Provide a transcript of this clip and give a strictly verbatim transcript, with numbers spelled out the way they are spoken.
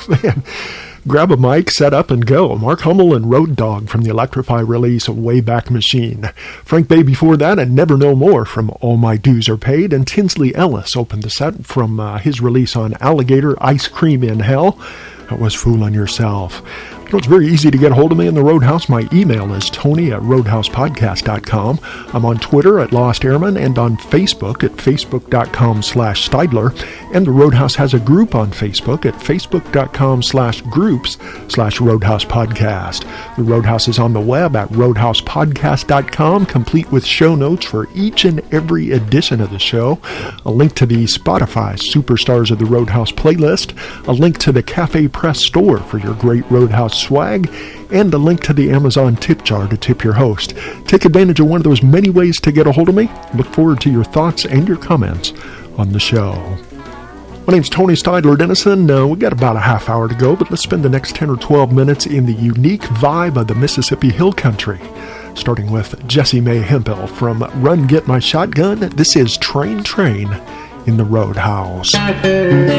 man. Grab a mic, set up, and go. Mark Hummel and Road Dogg from the Electrify release of Wayback Machine. Frank Bay before that, and Never No More from All My Dues Are Paid. And Tinsley Ellis opened the set from uh, his release on Alligator, Ice Cream in Hell. That was Fooling Yourself. You know, it's very easy to get a hold of me in the Roadhouse. My email is tony at roadhouse podcast dot com. I'm on Twitter at Lost Airman and on Facebook at facebook.com slash Steidler. And the Roadhouse has a group on Facebook at facebook.com slash groups slash Roadhouse Podcast. The Roadhouse is on the web at roadhouse podcast dot com, complete with show notes for each and every edition of the show, a link to the Spotify Superstars of the Roadhouse playlist, a link to the Cafe Press store for your great Roadhouse swag, and a link to the Amazon tip jar to tip your host. Take advantage of one of those many ways to get a hold of me. Look forward to your thoughts and your comments on the show. My name's Tony Steidler Dennison. Uh, we got about a half hour to go, but let's spend the next ten or twelve minutes in the unique vibe of the Mississippi Hill Country. Starting with Jessie Mae Hemphill from Run Get My Shotgun. This is Train Train in the Roadhouse.